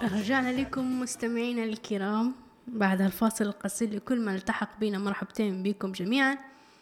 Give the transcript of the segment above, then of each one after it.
رجعنا لكم مستمعينا الكرام بعد الفاصل القصير. لكل من التحق بنا مرحبتين بكم جميعا.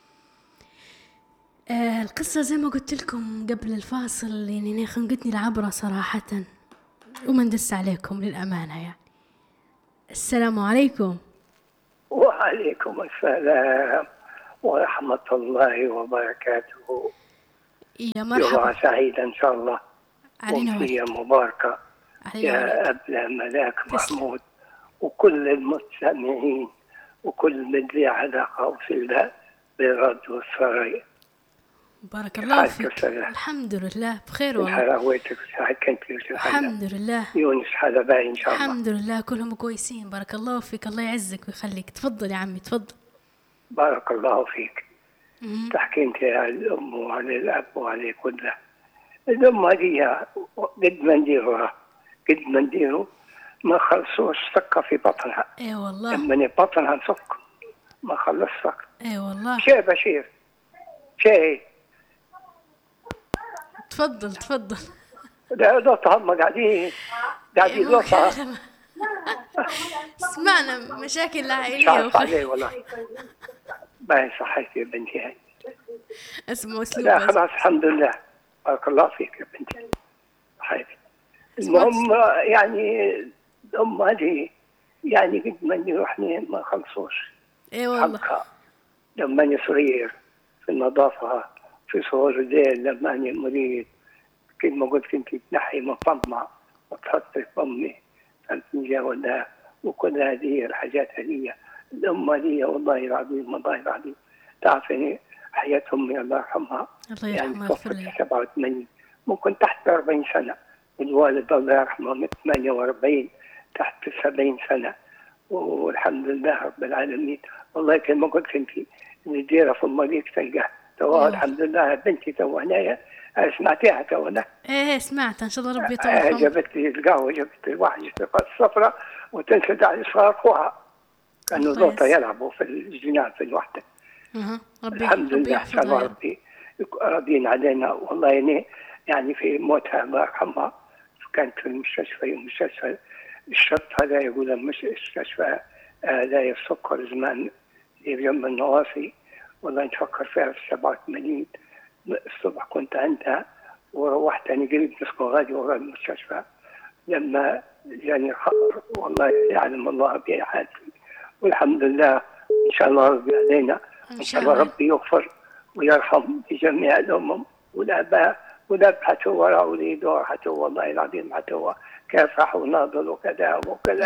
القصة زي ما قلت لكم قبل الفاصل يعني خنقتني العبرة صراحة وما ندس عليكم للأمانة. يعني السلام عليكم. وعليكم السلام ورحمة الله وبركاته. يا مرحبا. يوم سعيد إن شاء الله. علينا وأمسية وعليك. مباركة علينا وعليك. يا أبلة ملاك تسلم. محمود وكل المستمعين وكل من ذي علاقة في الله بالرد والسرايا. بارك الله فيك. السلام. الحمد لله بخير والله. حلاوتك سعيد كنت الحمد لله. يونس حلباي إن شاء الله. الحمد لله كلهم كويسين. بارك الله فيك. الله يعزك ويخليك. تفضل يا عمي تفضل. بارك الله فيك. تحكي انت على الأم وعلى الأب وعلى كله. الأم هذه قد ما نديروا ما خلصوش سكة في بطنها. اي والله. لما بطنها نسك ما خلص سكة. اي والله. شيء بشير شيء. تفضل. ده هم قاعدين لطها. سمعنا مشاكل عائلية شعرت عليه والله. باين صحيتي يا بنتي هاي. اسمه اسلوب. لا خلاص الحمد لله. بارك الله فيك يا بنتي. صحيتي. المهم يعني الأم هذه يعني قد ما نروح ما خلصوش. اي والله. حقها لما أنا صغير في النظافة في صغور الليل لما أنا مريض كما قلت كنت تنحي من فمها وتحط في فمي الفنجان ولا وكل هذه الحاجات هذه. الأم هذه والله العظيم تعرفني حياة أمي الله يرحمها. الله يرحمها. يعني 87 ممكن تحت 40 سنة. الوالد الله يرحمه من 48 تحت 70 سنة. والحمد لله رب العالمين. والله كما قلت كنت نديرها في المريض تلقاه تو الحمد لله. بنتي تو هنايا سمعتيها تو هنا؟ ايه سمعت ان شاء الله ربي يطول. جابت لي القهوة جابت لي واحد الشرقات الصفراء وتنسد على صغار اخوها كانوا لوطة يلعبوا في الجنان في الوحدة. الحمد لله ان شاء الله ربي راضين علينا. والله يعني في موتها الله يرحمها كانت في المستشفى الشط هذا يقول مش مستشفى لا السكر زمان جنب النواصي. والله نفكر فيها في 87 الصبح كنت عندها وروحت أنا قريب نسكن غادي ورا المستشفى لما جاني الخبر. والله يعلم الله بأي حالتي والحمد لله. إن شاء الله ربي علينا. إن شاء الله ربي يغفر ويرحم جميع الأمم والآباء ونبحثوا وراء وليدوا حتى والله العظيم حتى هو كافح وناضل وكذا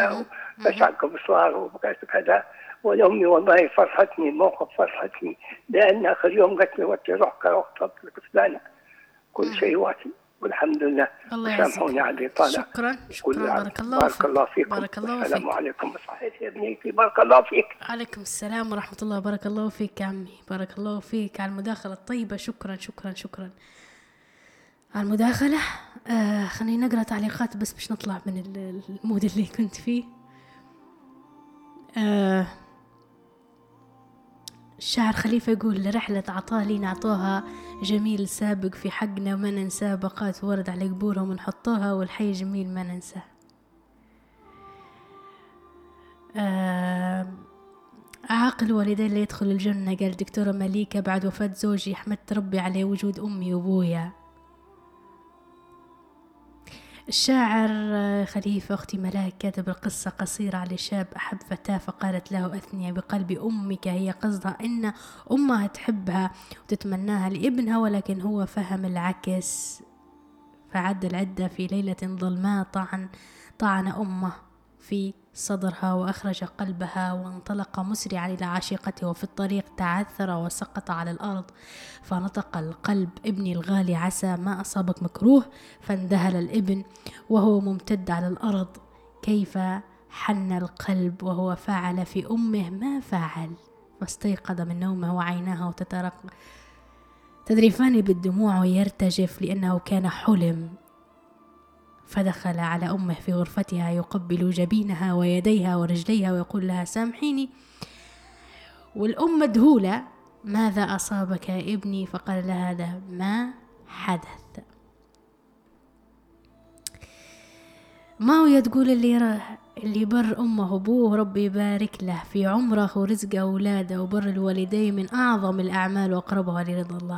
فشعك بصار وكذا. والأمي والله فرحتني موقف فرحتني لأن آخر يوم قالت لي وقت روحك وقت فلانة كل شيء واتي والحمد لله. سامحوني على الإطالة. شكرا. بارك الله فيكم. بارك الله فيك. السلام عليكم. صحيح يا بنيتي. بارك الله فيك. عليكم السلام ورحمة الله. بارك الله فيك يا عمي. بارك الله فيك على المداخلة الطيبة. شكرا على المداخلة. خلينا نقرأ تعليقات بس مش نطلع من المود اللي كنت فيه. الشاعر خليفة يقول لرحلة عطالي نعطوها جميل سابق في حقنا وما ننساه بقات ورد على قبورهم ونحطوها والحي جميل ما ننساه. عاقل والدين اللي يدخل الجنة قال دكتورة مليكة بعد وفاة زوجي حمدت ربي على وجود أمي وأبويا. الشاعر خليفة أختي ملاك كاتب القصة قصيرة على شاب أحب فتاة فقالت له أثني بقلب أمك. هي قصدها إن أمها تحبها وتتمناها لابنها ولكن هو فهم العكس فعد العدة في ليلة ظلماء طعن أمه في صدرها وأخرج قلبها وانطلق مسرعا إلى عاشقته وفي الطريق تعثر وسقط على الأرض فنطق القلب ابني الغالي عسى ما أصابك مكروه. فاندهل الابن وهو ممتد على الأرض كيف حن القلب وهو فعل في أمه ما فعل. فاستيقظ من نومه وعيناه تذرفان بالدموع ويرتجف لأنه كان حلم. فدخل على أمه في غرفتها يقبل جبينها ويديها ورجليها ويقول لها سامحيني. والأم مذهولة ماذا أصابك يا ابني؟ فقال لها هذا ما حدث. ماوية تقول اللي بر أمه وأبوه ربي يبارك له في عمره ورزقه أولاده، وبر الوالدين من أعظم الأعمال وأقربها لرضا الله.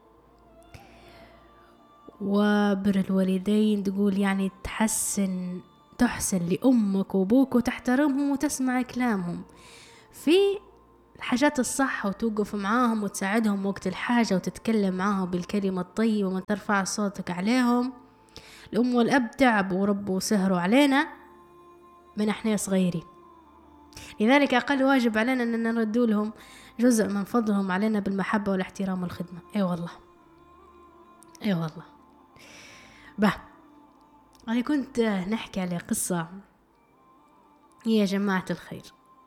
وبر الوالدين تقول يعني تحسن لأمك وأبوك وتحترمهم وتسمع كلامهم في الحاجات الصح، وتوقف معاهم وتساعدهم وقت الحاجة وتتكلم معاهم بالكلمة الطيبة وما ترفع صوتك عليهم. الأم والأب تعبوا وربوا وسهروا علينا من احنا صغيرين، لذلك أقل واجب علينا أن نرد لهم جزء من فضلهم علينا بالمحبة والاحترام والخدمة. أي والله أنا كنت نحكي على قصة هي يا جماعة الخير،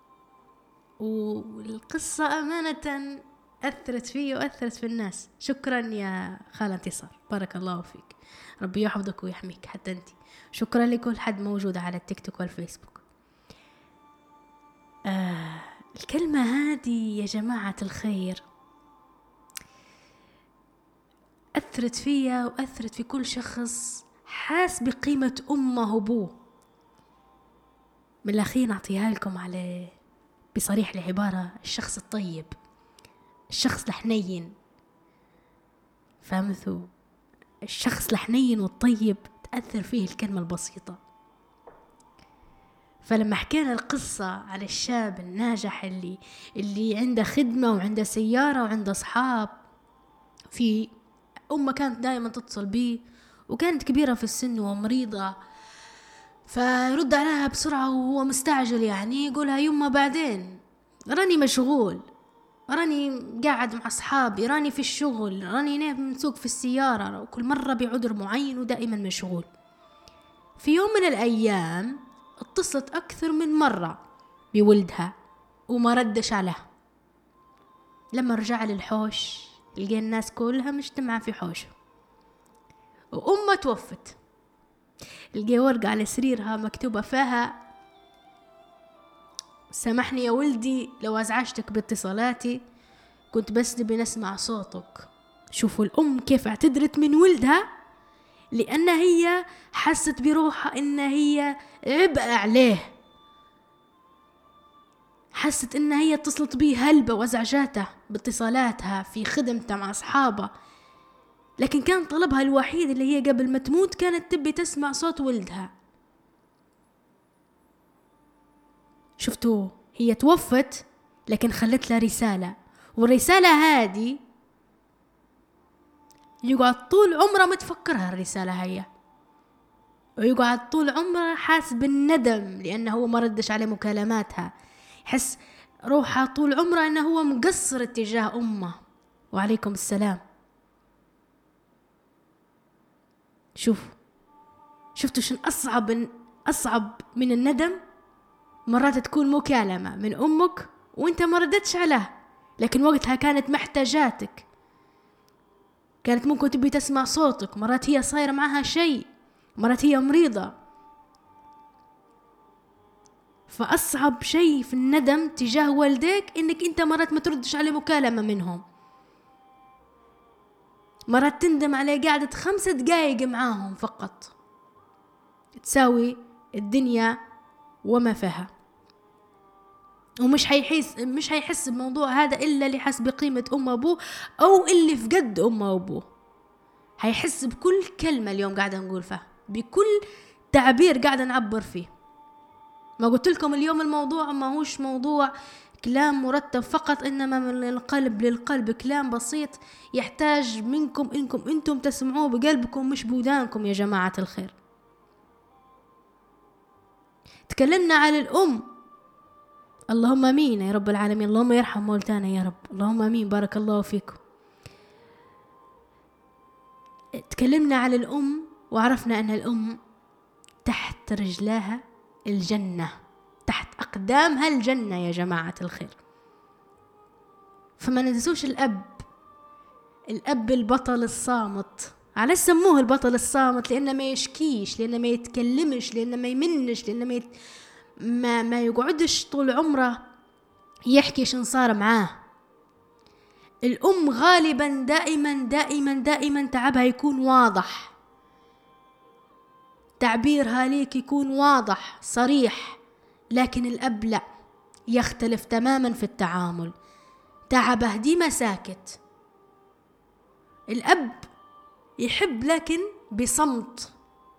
والقصة أمانة أثرت فيه وأثرت في الناس. شكرا يا خالة انتصار، بارك الله فيك، ربي يحفظك ويحميك حتى أنت. شكرا لكل حد موجود على التيك توك والفيسبوك. الكلمة هذه يا جماعة الخير أثرت فيا وأثرت في كل شخص حاس بقيمة أمه وأبوه. من الأخير نعطيها لكم على بصريح العبارة، الشخص الطيب، الشخص الحنين، فهمتوا؟ الشخص الحنين والطيب تأثر فيه الكلمة البسيطة. فلما حكينا القصة على الشاب الناجح اللي عنده خدمة وعنده سيارة وعنده أصحاب، في أمه كانت دائما تتصل بيه وكانت كبيرة في السن ومريضة، فيرد عليها بسرعة وهو مستعجل، يعني يقولها يما بعدين، راني مشغول، راني قاعد مع أصحابي، راني في الشغل، راني نايم مسوق في السيارة، وكل مرة بعذر معين ودائما مشغول. في يوم من الأيام اتصلت أكثر من مرة بولدها وما ردش عليها. لما رجع للحوش لقى الناس كلها مجتمعة في حوشه، وأمه توفت. لقى ورقة على سريرها مكتوبة فيها: سامحني يا ولدي لو أزعجتك باتصالاتي، كنت بس نبي نسمع صوتك. شوفوا الأم كيف اعتذرت من ولدها، لأن هي حست بروحها إن هي عبء عليه، حست إن هي اتصلت بيه هلبة وازعجاته باتصالاتها في خدمته مع أصحابه، لكن كان طلبها الوحيد اللي هي قبل ما تموت كانت تبي تسمع صوت ولدها. شفتوا؟ هي توفت لكن خلت لها رسالة، والرسالة هذه يقعد طول عمره متفكرها الرسالة هي، ويقعد طول عمره حاس بالندم لأنه هو ما ردش على مكالماتها، يحس روحها طول عمره أنه هو مقصر اتجاه أمه. وعليكم السلام. شفتوا شن أصعب من الندم؟ مرات تكون مكالمة من أمك وانت ما ردتش عليها، لكن وقتها كانت محتاجاتك، كانت ممكن تبي تسمع صوتك، مرات هي صاير معها شيء، مرات هي مريضة. فأصعب شيء في الندم تجاه والديك إنك انت مرات ما تردش على مكالمة منهم، مرات تندم على قاعدة 5 دقايق معاهم فقط تساوي الدنيا وما فيها. ومش هيحس بموضوع هذا إلا اللي حس بقيمة أم وأبوه أو اللي فقد أم وأبوه. هيحس بكل كلمة اليوم قاعدة نقول فيها، بكل تعبير قاعدة نعبر فيه. ما قلت لكم اليوم الموضوع ما هوش موضوع كلام مرتب فقط، إنما من القلب للقلب، كلام بسيط يحتاج منكم إنكم أنتم تسمعوه بقلبكم مش بودانكم يا جماعة الخير. تكلمنا على الأم، اللهم امين يا رب العالمين، اللهم يرحم موتانا يا رب، اللهم امين، بارك الله فيكم. تكلمنا على الأم وعرفنا أن الأم تحت رجلها الجنة، تحت أقدامها الجنة يا جماعة الخير. فما ننسوش الأب البطل الصامت. على سموه البطل الصامت لأنه ما يشكيش، لأنه ما يتكلمش، لأنه ما يمنش، لأنه ما يقعدش طول عمره يحكي شن صار معاه. الأم غالبا دائما دائما دائما تعبها يكون واضح، تعبيرها ليك يكون واضح صريح. لكن الأب لا، يختلف تماما في التعامل. تعبه ديما ساكت. الأب يحب لكن بصمت،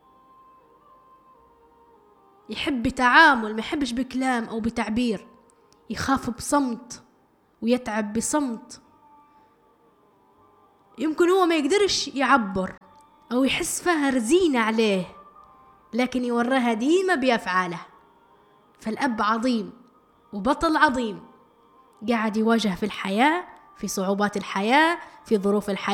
يحب بتعامل، ما يحبش بكلام أو بتعبير. يخاف بصمت ويتعب بصمت. يمكن هو ما يقدرش يعبر أو يحس فيها رزينة عليه، لكن يوراها ديما بأفعاله. فالأب عظيم وبطل عظيم، قاعد يواجه في الحياة، في صعوبات الحياة، في ظروف الحياة.